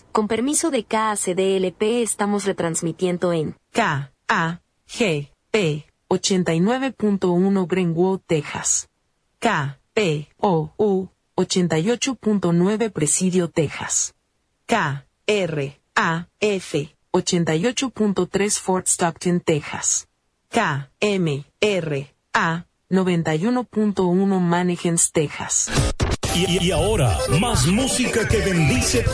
días. Con permiso de KACDLP estamos retransmitiendo en KAGP 89.1 Greenwood, Texas. KPOU 88.9 Presidio, Texas. KRAF 88.3 Fort Stockton, Texas. KMRA 91.1 Mannequins, Texas. Y ahora, más música que bendice